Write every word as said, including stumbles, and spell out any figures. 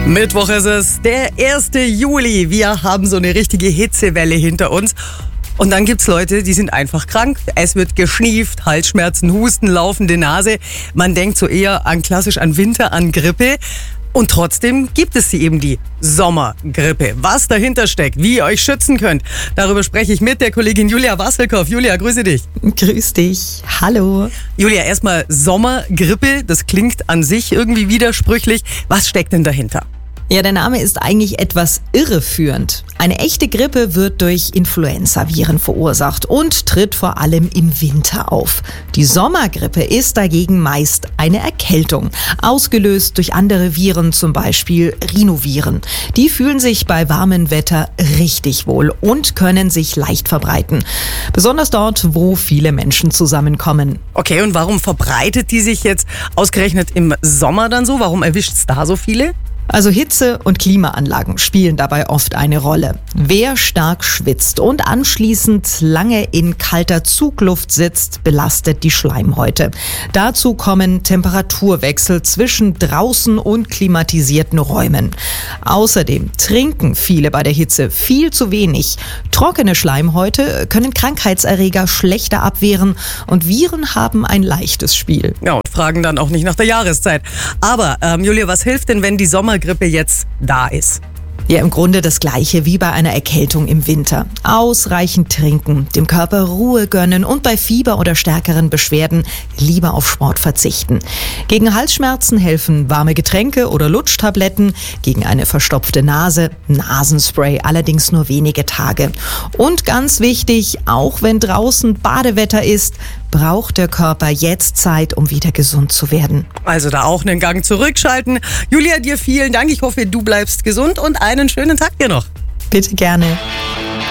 Mittwoch ist es, der erste Juli. Wir haben so eine richtige Hitzewelle hinter uns. Und dann gibt's Leute, die sind einfach krank. Es wird geschnieft, Halsschmerzen, Husten, laufende Nase. Man denkt so eher an klassisch an Winter, an Grippe. Und trotzdem gibt es sie eben, die Sommergrippe. Was dahinter steckt, wie ihr euch schützen könnt, darüber spreche ich mit der Kollegin Julia Wasselkoff. Julia, grüße dich. Grüß dich. Hallo. Julia, erstmal Sommergrippe, das klingt an sich irgendwie widersprüchlich. Was steckt denn dahinter? Ja, der Name ist eigentlich etwas irreführend. Eine echte Grippe wird durch Influenzaviren verursacht und tritt vor allem im Winter auf. Die Sommergrippe ist dagegen meist eine Erkältung, ausgelöst durch andere Viren, zum Beispiel Rhinoviren. Die fühlen sich bei warmem Wetter richtig wohl und können sich leicht verbreiten. Besonders dort, wo viele Menschen zusammenkommen. Okay, und warum verbreitet die sich jetzt ausgerechnet im Sommer dann so? Warum erwischt es da so viele? Also Hitze und Klimaanlagen spielen dabei oft eine Rolle. Wer stark schwitzt und anschließend lange in kalter Zugluft sitzt, belastet die Schleimhäute. Dazu kommen Temperaturwechsel zwischen draußen und klimatisierten Räumen. Außerdem trinken viele bei der Hitze viel zu wenig. Trockene Schleimhäute können Krankheitserreger schlechter abwehren und Viren haben ein leichtes Spiel. Ja, und fragen dann auch nicht nach der Jahreszeit. Aber ähm, Julia, was hilft denn, wenn die Sommergrippe jetzt da ist? Ja, im Grunde das Gleiche wie bei einer Erkältung im Winter. Ausreichend trinken, dem Körper Ruhe gönnen und bei Fieber oder stärkeren Beschwerden lieber auf Sport verzichten. Gegen Halsschmerzen helfen warme Getränke oder Lutschtabletten, gegen eine verstopfte Nase Nasenspray, allerdings nur wenige Tage. Und ganz wichtig, auch wenn draußen Badewetter ist, braucht der Körper jetzt Zeit, um wieder gesund zu werden. Also da auch einen Gang zurückschalten. Julia, dir vielen Dank. Ich hoffe, du bleibst gesund und einen schönen Tag dir noch. Bitte gerne.